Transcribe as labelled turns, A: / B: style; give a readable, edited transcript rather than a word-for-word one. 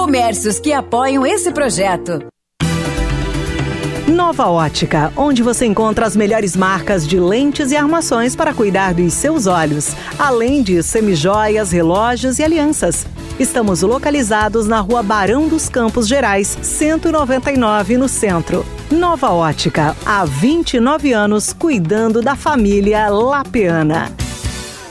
A: comércios que apoiam esse projeto.
B: Nova Ótica, onde você encontra as melhores marcas de lentes e armações para cuidar dos seus olhos, além de semijoias, relógios e alianças. Estamos localizados na Rua Barão dos Campos Gerais, 199, no centro. Nova Ótica, há 29 anos cuidando da família lapiana.